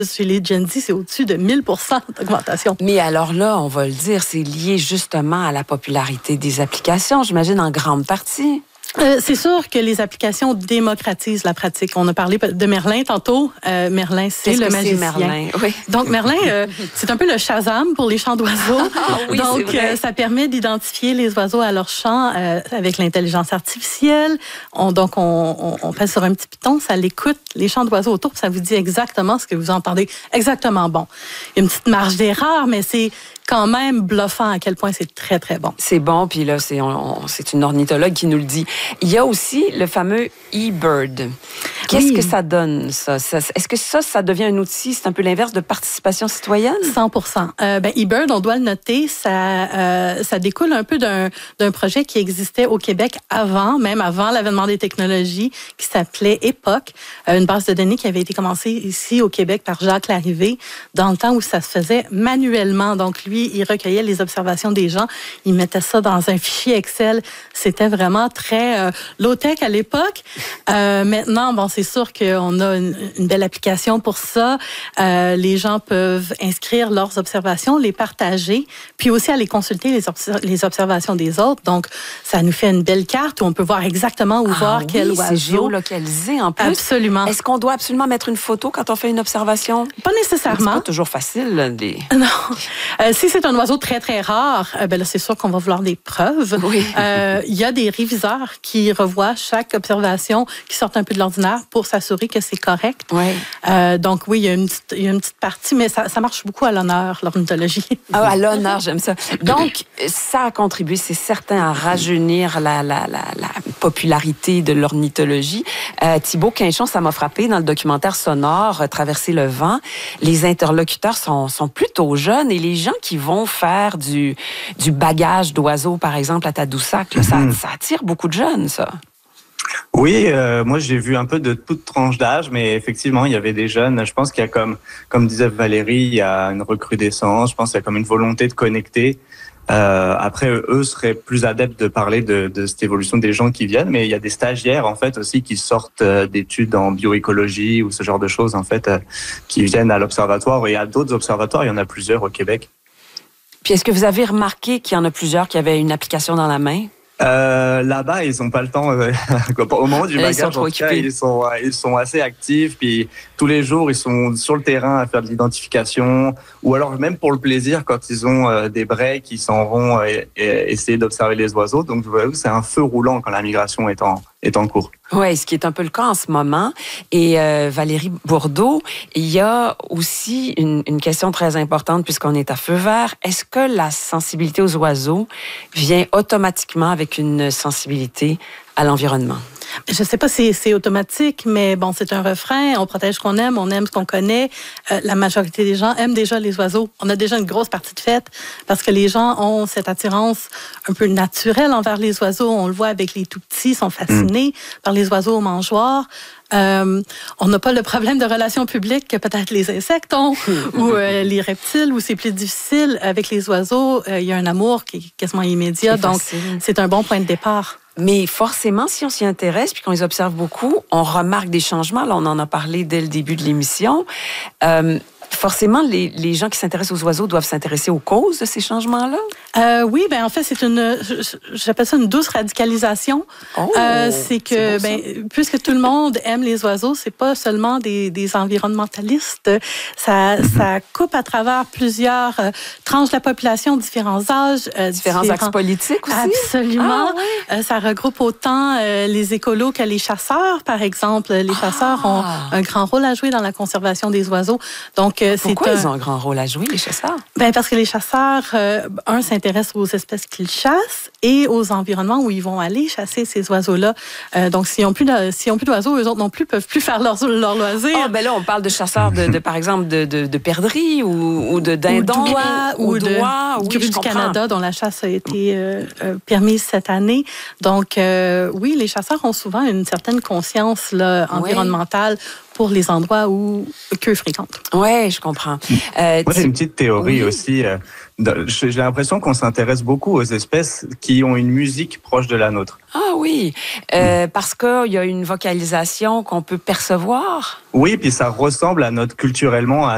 Chez les Gen Z, c'est au-dessus de 1000% d'augmentation. Mais alors là, on va le dire, c'est lié justement à la popularité des applications, j'imagine, en grande partie. C'est sûr que les applications démocratisent la pratique. On a parlé de Merlin tantôt. Merlin, c'est le magicien. Merlin? Oui. Donc, Merlin, c'est un peu le Shazam pour les chants d'oiseaux. Oui, donc, ça permet d'identifier les oiseaux à leur chant avec l'intelligence artificielle. On passe sur un petit piton, ça l'écoute, les chants d'oiseaux autour, puis ça vous dit exactement ce que vous entendez. Exactement bon. Il y a une petite marge d'erreur, mais c'est quand même bluffant à quel point c'est très, très bon. C'est bon, puis là, c'est une ornithologue qui nous le dit. Il y a aussi le fameux eBird. Qu'est-ce que ça donne, ça? Est-ce que ça devient un outil, c'est un peu l'inverse de participation citoyenne? 100%. eBird, on doit le noter, ça découle un peu d'un projet qui existait au Québec même avant l'avènement des technologies, qui s'appelait Époque, une base de données qui avait été commencée ici au Québec par Jacques Larrivée, dans le temps où ça se faisait manuellement. Donc, lui, il recueillait les observations des gens, il mettait ça dans un fichier Excel. C'était vraiment très low-tech à l'époque. Maintenant, bon, c'est sûr qu'on a une belle application pour ça. Les gens peuvent inscrire leurs observations, les partager, puis aussi aller consulter les observations des autres. Donc, ça nous fait une belle carte où on peut voir exactement où voir quel oiseau. C'est géolocalisé en plus. Absolument. Est-ce qu'on doit absolument mettre une photo quand on fait une observation? Pas nécessairement. C'est pas toujours facile. Non. Si c'est un oiseau très, très rare, ben là, c'est sûr qu'on va vouloir des preuves. Oui. Il y a des réviseurs qui revoient chaque observation qui sort un peu de l'ordinaire pour s'assurer que c'est correct. Oui. Donc oui, il y a une petite partie, mais ça marche beaucoup à l'honneur, l'ornithologie. Ah, à l'honneur, j'aime ça. Donc, ça a contribué, c'est certain, à rajeunir la popularité de l'ornithologie. Thibaut Quinchon, ça m'a frappé dans le documentaire sonore Traverser le vent. Les interlocuteurs sont plutôt jeunes et les gens qui vont faire du bagage d'oiseaux, par exemple, à Tadoussac, là, ça attire beaucoup de jeunes, ça. Oui, moi j'ai vu un peu de toute tranche d'âge, mais effectivement il y avait des jeunes. Je pense qu'il y a comme disait Valérie, il y a une recrudescence. Je pense qu'il y a comme une volonté de connecter. Après, eux seraient plus adeptes de parler de cette évolution des gens qui viennent, mais il y a des stagiaires en fait aussi qui sortent d'études en bioécologie ou ce genre de choses en fait qui viennent à l'observatoire. Et à d'autres observatoires, il y en a plusieurs au Québec. Puis est-ce que vous avez remarqué qu'il y en a plusieurs qui avaient une application dans la main? Là-bas, ils n'ont pas le temps. Au moment du bagage, en tout cas, ils sont assez actifs. Puis tous les jours, ils sont sur le terrain à faire de l'identification. Ou alors même pour le plaisir, quand ils ont des breaks, ils s'en vont et essayer d'observer les oiseaux. Donc, vous voyez, c'est un feu roulant quand la migration est en cours. Oui, ce qui est un peu le cas en ce moment. Et Valérie Bourdeau, il y a aussi une question très importante puisqu'on est à feu vert. Est-ce que la sensibilité aux oiseaux vient automatiquement avec une sensibilité à l'environnement? Je sais pas si c'est automatique, mais bon, c'est un refrain. On protège ce qu'on aime, on aime ce qu'on connaît. La majorité des gens aiment déjà les oiseaux. On a déjà une grosse partie de fête parce que les gens ont cette attirance un peu naturelle envers les oiseaux. On le voit avec les tout-petits, ils sont fascinés par les oiseaux aux mangeoires. On n'a pas le problème de relations publiques que peut-être les insectes ont ou les reptiles, où c'est plus difficile. Avec les oiseaux, il y a un amour qui est quasiment immédiat. Donc, c'est un bon point de départ. Mais forcément, si on s'y intéresse puis qu'on les observe beaucoup, on remarque des changements. Là, on en a parlé dès le début de l'émission. Forcément, les gens qui s'intéressent aux oiseaux doivent s'intéresser aux causes de ces changements-là? Oui, ben en fait, c'est j'appelle ça une douce radicalisation. C'est que, puisque tout le monde aime les oiseaux, c'est pas seulement des environnementalistes. Ça coupe à travers plusieurs tranches de la population, différents âges. Différents axes politiques aussi? Absolument. Ça regroupe autant les écolos que les chasseurs, par exemple. Les chasseurs ont un grand rôle à jouer dans la conservation des oiseaux. Donc, pourquoi ils ont un grand rôle à jouer, les chasseurs? Ben parce que les chasseurs, s'intéressent aux espèces qu'ils chassent et aux environnements où ils vont aller chasser ces oiseaux-là. Donc, s'ils n'ont plus d'oiseaux, eux autres non plus peuvent plus faire leur loisir. Ah, ben là, on parle de chasseurs, par exemple, de perdrix ou de dindons. Ou de grue du Canada, dont la chasse a été permise cette année. Donc, oui, les chasseurs ont souvent une certaine conscience environnementale pour les endroits qu'eux fréquentent. Oui, je comprends. Moi, j'ai une petite théorie aussi. J'ai l'impression qu'on s'intéresse beaucoup aux espèces qui ont une musique proche de la nôtre. Ah oui, parce qu'il y a une vocalisation qu'on peut percevoir. Oui, puis ça ressemble à culturellement à